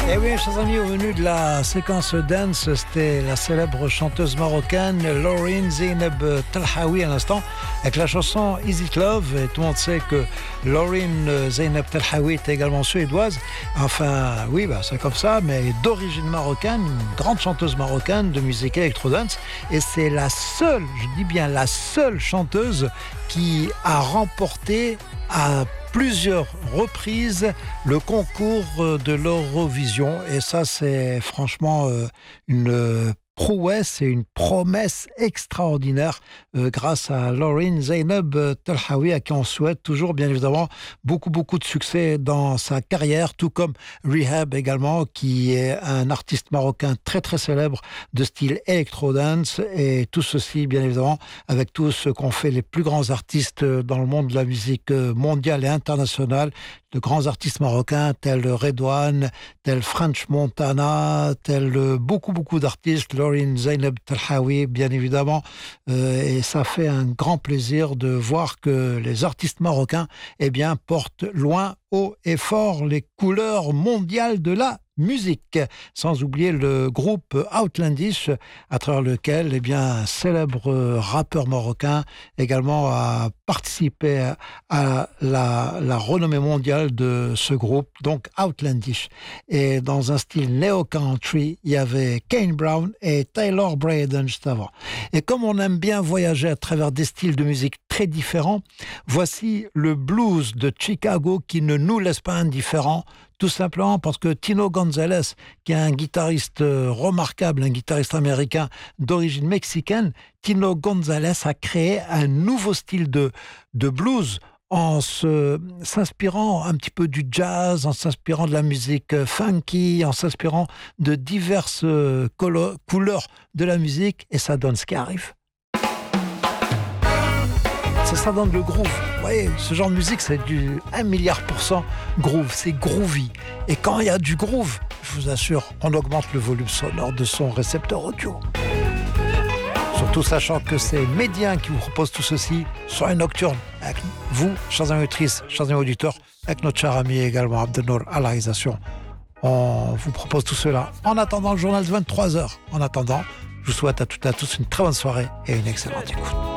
Et oui, chers amis, au menu de la séquence dance, c'était la célèbre chanteuse marocaine Laureen Zeyneb Telhaoui à l'instant, avec la chanson Is It Love. Et tout le monde sait que Laureen Zeyneb Telhaoui est également suédoise. Enfin, oui, c'est comme ça, mais d'origine marocaine, une grande chanteuse marocaine de musique électro-dance. Et c'est la seule, je dis bien la seule chanteuse qui a remporté à plusieurs reprises le concours de l'Eurovision. Et ça, c'est franchement une prouesse et une promesse extraordinaire grâce à Laureen Zeyneb Telhaoui, à qui on souhaite toujours, bien évidemment, beaucoup de succès dans sa carrière, tout comme Rehab également, qui est un artiste marocain très célèbre de style electro-dance, et tout ceci, bien évidemment, avec tout ce qu'ont fait les plus grands artistes dans le monde de la musique mondiale et internationale, de grands artistes marocains tels Redouane, tels French Montana, tels beaucoup d'artistes, Laureen Zeyneb Telhaoui, bien évidemment, et ça fait un grand plaisir de voir que les artistes marocains, portent loin, haut et fort les couleurs mondiales de la musique, sans oublier le groupe Outlandish, à travers lequel un célèbre rappeur marocain également a participé à la renommée mondiale de ce groupe, donc Outlandish. Et dans un style néo-country, il y avait Kane Brown et Taylor Braden juste avant. Et comme on aime bien voyager à travers des styles de musique très différents, voici le blues de Chicago qui ne nous laisse pas indifférents, tout simplement parce que Tino Gonzalez, qui est un guitariste remarquable, un guitariste américain d'origine mexicaine, Tino Gonzalez a créé un nouveau style de blues en s'inspirant un petit peu du jazz, en s'inspirant de la musique funky, en s'inspirant de diverses couleurs de la musique, et ça donne ce qui arrive. Ça donne le groove. Vous voyez, ce genre de musique, c'est du 1 milliard % groove, c'est groovy. Et quand il y a du groove, je vous assure, on augmente le volume sonore de son récepteur audio. Surtout sachant que c'est Médien qui vous propose tout ceci sur une nocturne. Avec vous, chers amis auditrices, chers amis auditeurs, avec notre cher ami également Abdelnour à la réalisation. On vous propose tout cela en attendant le journal de 23h. En attendant, je vous souhaite à toutes et à tous une très bonne soirée et une excellente écoute.